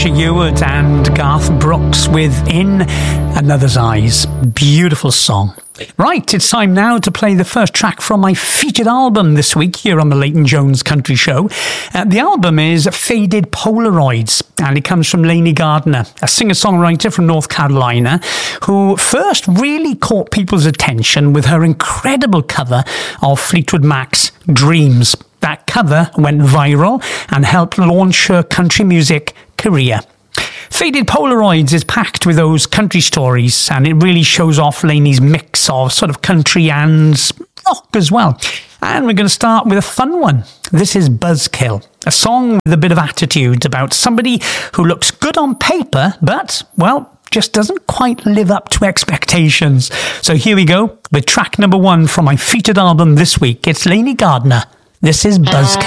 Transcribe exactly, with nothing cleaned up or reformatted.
Patricia Ewart and Garth Brooks with In Another's Eyes. Beautiful song. Right, it's time now to play the first track from my featured album this week here on the Leighton Jones Country Show. Uh, the album is Faded Polaroids, and it comes from Lainey Gardner, a singer-songwriter from North Carolina, who first really caught people's attention with her incredible cover of Fleetwood Mac's Dreams. That cover went viral and helped launch her country music career. Faded Polaroids is packed with those country stories, and it really shows off Lainey's mix of sort of country and rock as well. And we're going to start with a fun one. This is Buzzkill, a song with a bit of attitude about somebody who looks good on paper, but, well, just doesn't quite live up to expectations. So here we go with track number one from my featured album this week. It's Lainey Gardner. This is Buzzkill.